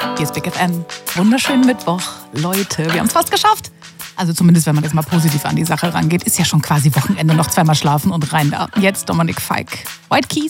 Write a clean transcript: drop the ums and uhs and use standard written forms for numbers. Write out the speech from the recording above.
Hier ist Big FM. Wunderschönen Mittwoch, Leute. Wir haben es fast geschafft. Also zumindest, wenn man jetzt mal positiv an die Sache rangeht. Ist ja schon quasi Wochenende, noch zweimal schlafen und rein da. Jetzt Dominik Feick. White Keys.